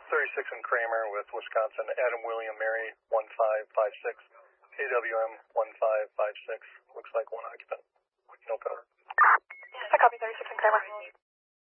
36 and Kramer with Wisconsin, Adam William Mary 1556, AWM 1556, looks like one occupant. No power. I copy 36 and Kramer.